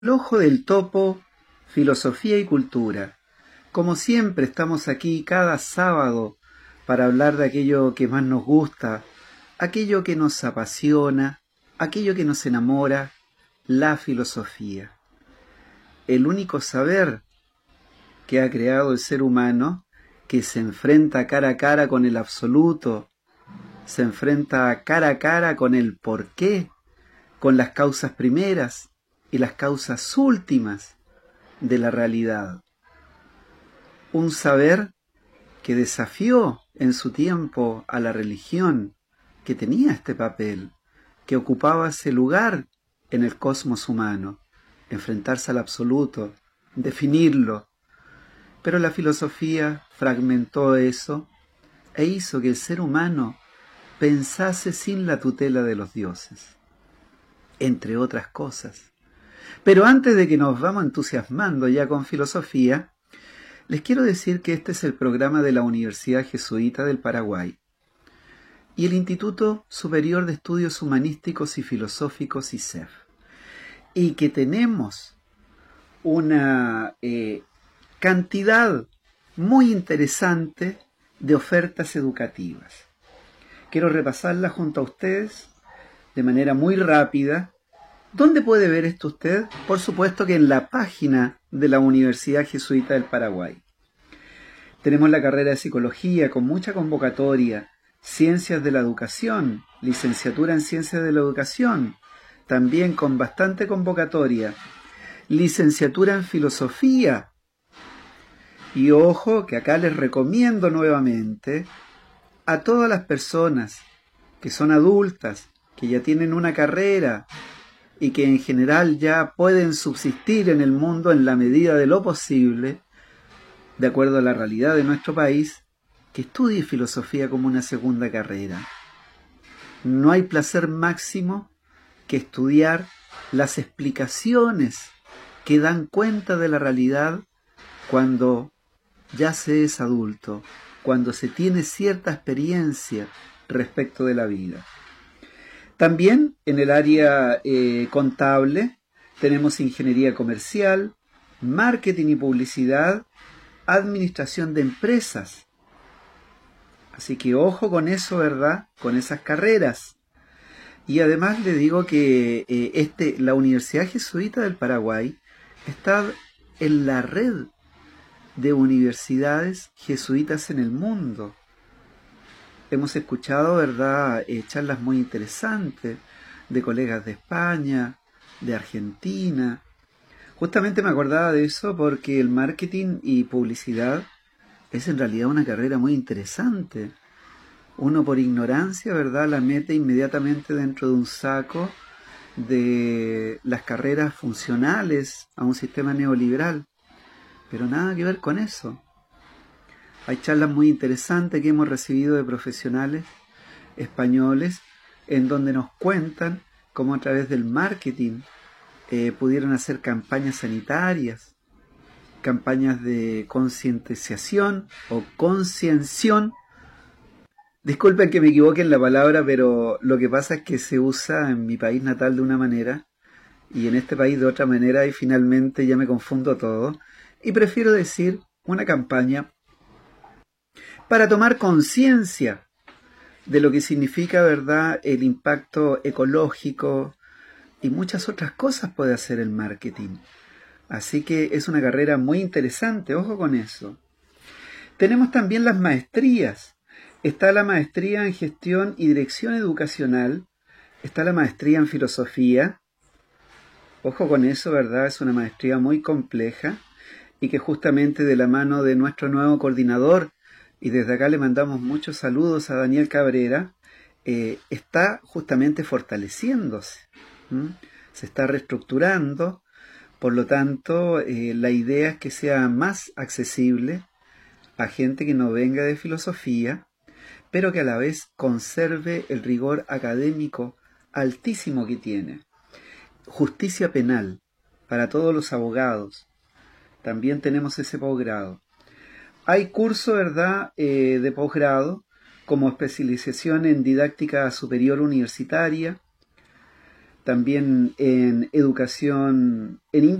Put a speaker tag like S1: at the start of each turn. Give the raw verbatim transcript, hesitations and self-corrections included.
S1: El ojo del topo, filosofía y cultura. Como siempre estamos aquí cada sábado para hablar de aquello que más nos gusta, aquello que nos apasiona, aquello que nos enamora, la filosofía. El único saber que ha creado el ser humano, que se enfrenta cara a cara con el absoluto, se enfrenta cara a cara con el porqué, con las causas primeras y las causas últimas de la realidad. Un saber que desafió en su tiempo a la religión, que tenía este papel, que ocupaba ese lugar en el cosmos humano, enfrentarse al absoluto, definirlo. Pero la filosofía fragmentó eso e hizo que el ser humano pensase sin la tutela de los dioses, entre otras cosas. Pero antes de que nos vamos entusiasmando ya con filosofía, les quiero decir que este es el programa de la Universidad Jesuita del Paraguay y el Instituto Superior de Estudios Humanísticos y Filosóficos I S E F, y que tenemos una eh, cantidad muy interesante de ofertas educativas. Quiero repasarlas junto a ustedes de manera muy rápida. ¿Dónde puede ver esto usted? Por supuesto que en la página de la Universidad Jesuita del Paraguay. Tenemos la carrera de Psicología con mucha convocatoria, Ciencias de la Educación, Licenciatura en Ciencias de la Educación, también con bastante convocatoria, Licenciatura en Filosofía. Y ojo, que acá les recomiendo nuevamente a todas las personas que son adultas, que ya tienen una carrera, y que en general ya pueden subsistir en el mundo en la medida de lo posible, de acuerdo a la realidad de nuestro país, que estudie filosofía como una segunda carrera. No hay placer máximo que estudiar las explicaciones que dan cuenta de la realidad cuando ya se es adulto, cuando se tiene cierta experiencia respecto de la vida. También en el área eh, contable tenemos ingeniería comercial, marketing y publicidad, administración de empresas. Así que ojo con eso, ¿verdad? Con esas carreras. Y además le digo que eh, este, la Universidad Jesuita del Paraguay está en la red de universidades jesuitas en el mundo. Hemos escuchado, ¿verdad?, eh, charlas muy interesantes de colegas de España, de Argentina. Justamente me acordaba de eso porque el marketing y publicidad es en realidad una carrera muy interesante. Uno por ignorancia, ¿verdad?, la mete inmediatamente dentro de un saco de las carreras funcionales a un sistema neoliberal. Pero nada que ver con eso. Hay charlas muy interesantes que hemos recibido de profesionales españoles en donde nos cuentan cómo a través del marketing eh, pudieron hacer campañas sanitarias, campañas de concientización o concienciación. Disculpen que me equivoque en la palabra, pero lo que pasa es que se usa en mi país natal de una manera y en este país de otra manera y finalmente ya me confundo todo y prefiero decir una campaña para tomar conciencia de lo que significa, ¿verdad?, el impacto ecológico y muchas otras cosas puede hacer el marketing. Así que es una carrera muy interesante, ojo con eso. Tenemos también las maestrías. Está la maestría en gestión y dirección educacional, está la maestría en filosofía. Ojo con eso, ¿verdad? Es una maestría muy compleja y que justamente de la mano de nuestro nuevo coordinador, y desde acá le mandamos muchos saludos a Daniel Cabrera, eh, está justamente fortaleciéndose, ¿Mm? se está reestructurando, por lo tanto eh, la idea es que sea más accesible a gente que no venga de filosofía, pero que a la vez conserve el rigor académico altísimo que tiene. Justicia penal para todos los abogados, también tenemos ese posgrado. Hay curso, ¿verdad?, eh, de posgrado, como especialización en didáctica superior universitaria. también en educación, en